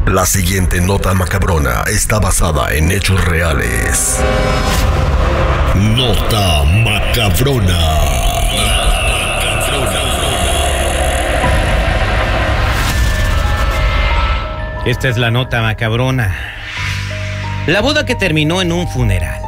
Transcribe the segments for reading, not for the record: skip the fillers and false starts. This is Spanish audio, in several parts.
La siguiente nota macabrona está basada en hechos reales. Nota macabrona. Esta es la nota macabrona. La boda que terminó en un funeral.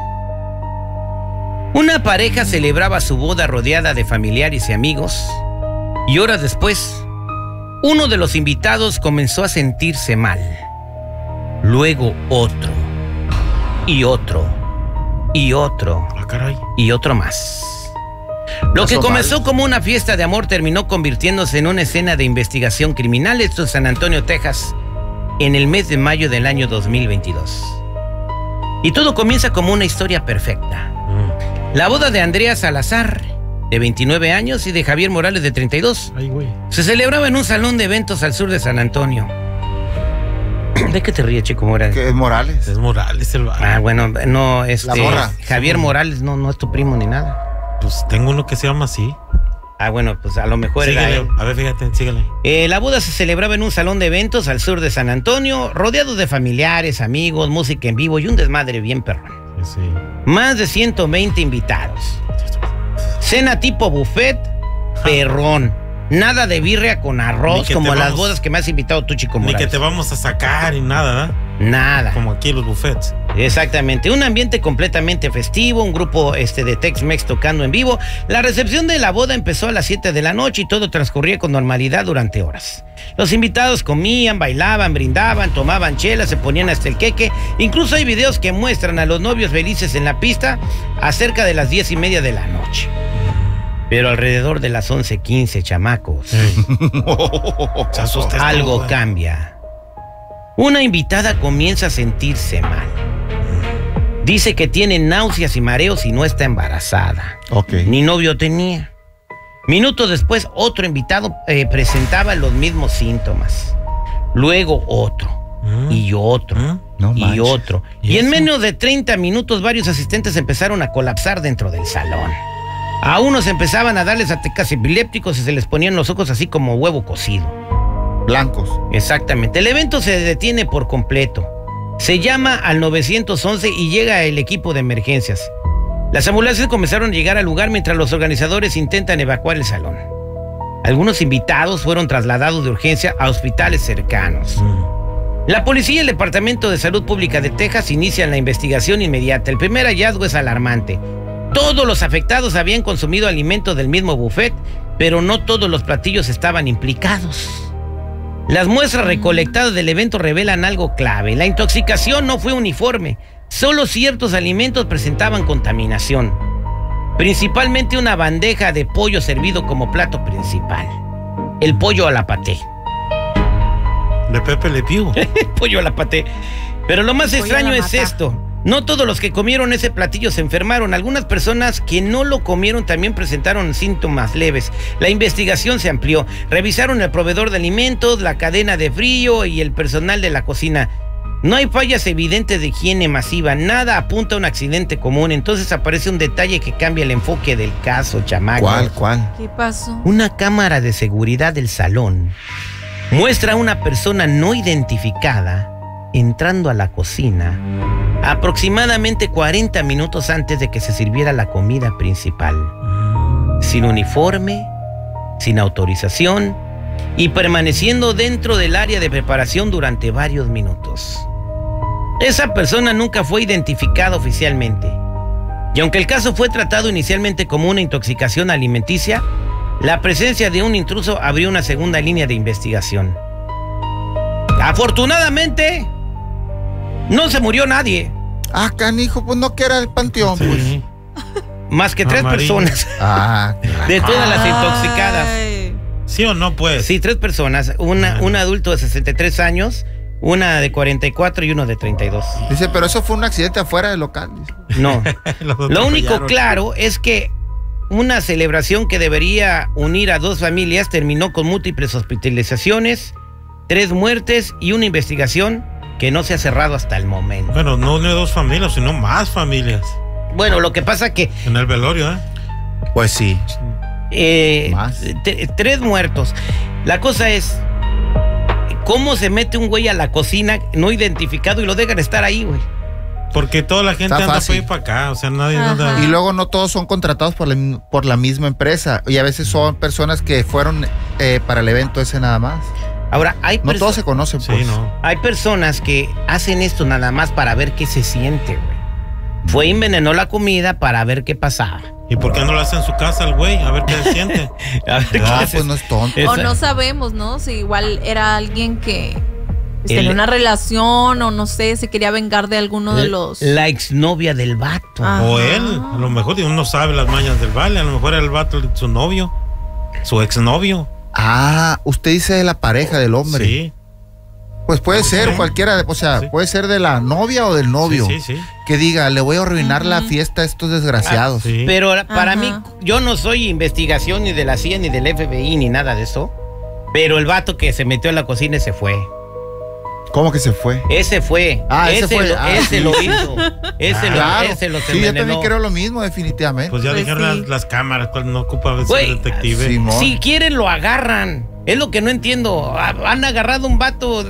Una pareja celebraba su boda rodeada de familiares y amigos, y horas después, uno de los invitados comenzó a sentirse mal. Luego otro, y otro, y otro, y otro más. Lo que comenzó como una fiesta de amor terminó convirtiéndose en una escena de investigación criminal. Esto es San Antonio, Texas, en el mes de mayo del año 2022. Y todo comienza como una historia perfecta. La boda de Andrea Salazar, de 29 años, y de Javier Morales, de 32, se celebraba en un salón de eventos al sur de San Antonio. ¿De qué te ríes, Chico Morales? ¿Qué es Morales? Es Morales el barrio. Ah, bueno, no, La morra. Javier Morales no es tu primo ni nada. Pues tengo uno que se llama así. Ah, bueno, pues a lo mejor Síguele, era él. a ver, fíjate, síguele. La boda se celebraba en un salón de eventos al sur de San Antonio, rodeado de familiares, amigos, música en vivo y un desmadre bien perrón. Sí. Más de 120 invitados. Cena tipo buffet, perrón. Nada de birria con arroz, como las bodas que me has invitado tú, Chico Morales. Ni que te vamos a sacar y nada, ¿eh? Nada. Como aquí los buffets. Exactamente, un ambiente completamente festivo, un grupo de Tex-Mex tocando en vivo. La recepción de la boda empezó a las 7 de la noche y todo transcurría con normalidad durante horas. Los invitados comían, bailaban, brindaban, tomaban chelas, se ponían hasta el queque. Incluso hay videos que muestran a los novios felices en la pista a cerca de las 10:30 de la noche. Pero alrededor de las 11:15, chamacos, algo cambia. Una invitada comienza a sentirse mal. Dice que tiene náuseas y mareos y no está embarazada. Ni novio tenía. Minutos después, otro invitado presentaba los mismos síntomas. Luego otro, y otro, y otro. Y en menos de 30 minutos, varios asistentes empezaron a colapsar dentro del salón. A unos empezaban a darles ataques epilépticos y se les ponían los ojos así como huevo cocido. Blancos. Exactamente. El evento se detiene por completo. Se llama al 911 y llega el equipo de emergencias. Las ambulancias comenzaron a llegar al lugar mientras los organizadores intentan evacuar el salón. Algunos invitados fueron trasladados de urgencia a hospitales cercanos. La policía y el Departamento de Salud Pública de Texas inician la investigación inmediata. El primer hallazgo es alarmante. Todos los afectados habían consumido alimentos del mismo buffet, pero no todos los platillos estaban implicados. Las muestras recolectadas del evento revelan algo clave. La intoxicación no fue uniforme. Solo ciertos alimentos presentaban contaminación. Principalmente una bandeja de pollo servido como plato principal. El pollo a la paté. De Pepe Le Pew. Pollo a la paté. Pero lo más extraño es esto. No todos los que comieron ese platillo se enfermaron. Algunas personas que no lo comieron también presentaron síntomas leves. La investigación se amplió. Revisaron el proveedor de alimentos, la cadena de frío y el personal de la cocina. No hay fallas evidentes de higiene masiva. Nada apunta a un accidente común. Entonces aparece un detalle que cambia el enfoque del caso, chamaco. ¿Cuál? ¿Qué pasó? Una cámara de seguridad del salón muestra a una persona no identificada entrando a la cocina aproximadamente 40 minutos antes de que se sirviera la comida principal, sin uniforme, sin autorización y permaneciendo dentro del área de preparación durante varios minutos. Esa persona nunca fue identificada oficialmente, y aunque el caso fue tratado inicialmente como una intoxicación alimenticia, la presencia de un intruso abrió una segunda línea de investigación. Afortunadamente, no se murió nadie. Ah, canijo, pues no que era el panteón, Sí. pues. Más que 3 personas de todas las intoxicadas. ¿Sí o no, pues? Sí, 3 personas. Un adulto de 63 años, una de 44 y uno de 32. Dice, pero eso fue un accidente afuera del local. Dice. No. Los Lo único atropellaron. claro es que una celebración que debería unir a 2 familias terminó con múltiples hospitalizaciones, 3 muertes y una investigación que no se ha cerrado hasta el momento. Bueno, no de 2 familias, sino más familias. Bueno, lo que pasa que En el velorio, ¿eh? Pues sí. Más. 3 muertos. La cosa es, ¿Cómo se mete un güey a la cocina no identificado y lo dejan estar ahí, güey? Porque toda la gente Está anda fácil. para ir para acá, o sea, nadie Ajá. anda. Y luego no todos son contratados por la misma empresa. Y a veces son personas que fueron para el evento ese nada más. Ahora, No todos se conocen, Sí, pues. no. hay personas que hacen esto nada más para ver qué se siente, güey. Fue y envenenó la comida para ver qué pasaba. ¿Y por qué no lo hace en su casa el güey? A ver qué se siente. A ver qué Ah, haces. pues no es tonto. O no sabemos, ¿no? Si igual era alguien que pues, El- tenía una relación o no sé, se quería vengar de alguno de los... La exnovia del vato. Ah. O él, a lo mejor uno no sabe las mañas del vale, a lo mejor era el vato su novio, su exnovio. Ah, usted dice de la pareja del hombre. Sí, Pues puede ser Sí. cualquiera, o sea, Sí. puede ser de la novia o del novio. sí, sí. Que diga, le voy a arruinar la fiesta a estos desgraciados. Sí. Pero para Ajá. mí, yo no soy investigación ni de la CIA, ni del FBI, ni nada de eso. Pero el vato que se metió en la cocina ese fue. ¿Cómo que se fue? Ese fue. Ah, ese fue. Ese Sí. lo hizo. Claro. Ese lo Sí, yo envenenó. también creo lo mismo, definitivamente. Pues ya Pues dijeron sí. las cámaras, pues no ocupa ser Güey, detective. Simón. Si quieren, lo agarran. Es lo que no entiendo. Han agarrado un vato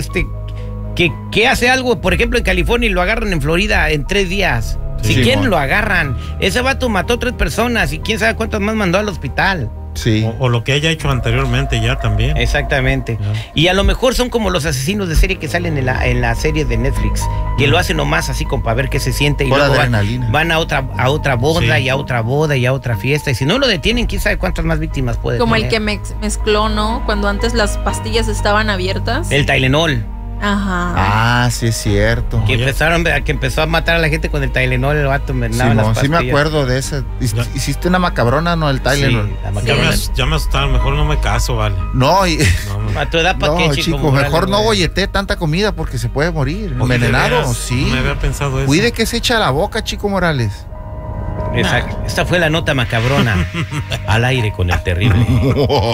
que hace algo, por ejemplo, en California y lo agarran en Florida en 3 días. Si Sí, quieren, mon. lo agarran. Ese vato mató 3 personas y quién sabe cuántas más mandó al hospital. Sí. O lo que haya hecho anteriormente ya también. Exactamente. Ya. Y a lo mejor son como los asesinos de serie que salen en la serie de Netflix, que lo hacen nomás así como para ver qué se siente y Por luego adrenalina. van a otra boda Sí. y a otra boda y a otra fiesta. Y si no lo detienen, quién sabe cuántas más víctimas puede Como el tener. que mezcló, ¿no? Cuando antes las pastillas estaban abiertas. El Tylenol. Ajá. Ah, sí es cierto. Que Oye. que empezó a matar a la gente con el Tylenol, el vato envenenaba Simón, las sí me pastillas. acuerdo de ese. Ya. Hiciste una macabrona, ¿no? El Tylenol. Sí, la Ya macabrona. ya me asustaron, mejor no me caso, vale. No, No, me- A tu edad, ¿para no, qué, chico? chico, Morales, mejor no güey? bollete tanta comida porque se puede morir. Oye, Envenenado, de veras, sí. No me había pensado eso. Cuide que se echa a la boca, Chico Morales. Exacto. Esta fue la nota macabrona al aire con el terrible.